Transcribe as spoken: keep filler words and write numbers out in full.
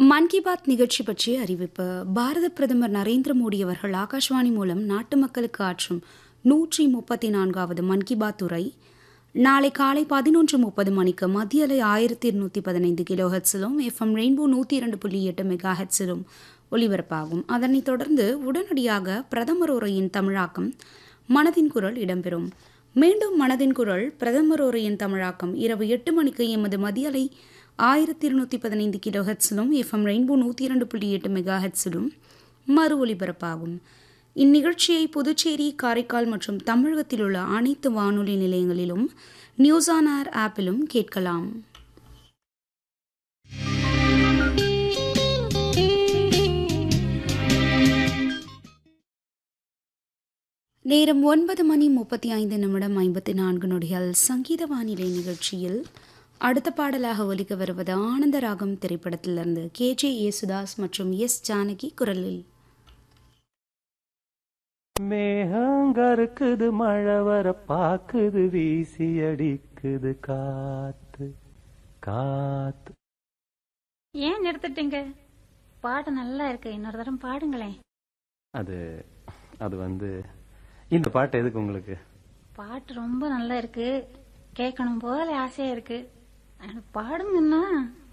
மன் கி பாத் நிகழ்ச்சி பற்றிய அறிவிப்பு. பாரத பிரதமர் நரேந்திர மோடி அவர்கள் ஆகாஷ்வாணி மூலம் நாட்டு மக்களுக்கு ஆற்றும் நூற்றி முப்பத்தி நான்காவது மன் கி பாத் உரை நாளை காலை பதினொன்று முப்பது மணிக்கு மத்திய அலை ஆயிரத்தி இருநூத்தி பதினைந்து கிலோ ஹெட்ஸிலும் எஃப்எம் ரெயின்போ நூற்றி இரண்டு புள்ளி எட்டு மெகா ஹெட்ஸிலும் ஒலிபரப்பாகும். அதனைத் தொடர்ந்து உடனடியாக பிரதமர் உரையின் தமிழாக்கம் மனதின் குரல் இடம்பெறும். மீண்டும் மனதின் குரல் பிரதமர் உரையின் தமிழாக்கம் இரவு எட்டு மணிக்கு எமது மத்திய அலை ஆயிரத்தி இருநூத்தி பதினைந்து கிலோ ஹெட்ஸிலும் எஃப்எம் ரெயின்போ நூற்றி இரண்டு புள்ளி எட்டு மெகா ஹெட்ஸிலும் மறு ஒலிபரப்பாகும். இந்நிகழ்ச்சியை புதுச்சேரி, காரைக்கால் மற்றும் தமிழகத்தில் உள்ள அனைத்து வானொலி நிலையங்களிலும் நியூஸ் ஆன் ஏர் ஆப்பிலும் கேட்கலாம். நேரம் ஒன்பது மணி முப்பத்தி ஐந்து நிமிடம் ஐம்பத்தி நான்கு நொடிகள். சங்கீத வானிலை நிகழ்ச்சியில் அடுத்த பாடலாக ஒலிக்க வருவது ஆனந்த ராகம் திரைப்படத்திலிருந்து கே ஜே யேசுதாஸ் மற்றும் எஸ் ஜானகி குரலில். மேகங்கருக்குது, மழை வர பாக்குது, வீசி அடிக்குது காத்து காத்து. ஏன் நிறுத்திட்டீங்க? பாட்டு நல்லா இருக்கு, இன்னொரு தரம் பாடுங்களேன். அது அது வந்து இந்த பாட்டு எதுக்கு உங்களுக்கு? பாட்டு ரொம்ப நல்லா இருக்கு, கேட்கணும் போல ஆசையா இருக்கு, பாடுங்கன்னா.